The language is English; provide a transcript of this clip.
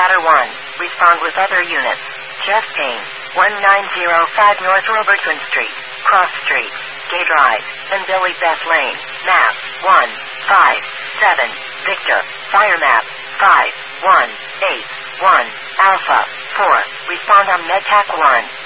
Ladder 1. Respond with other units. Chest pain. 1905 North Robertson Street, Cross Street, Gay Drive, and Billy Beth Lane. Map 157. Victor. Fire map 5181. Alpha 4. Respond on MedTac 1.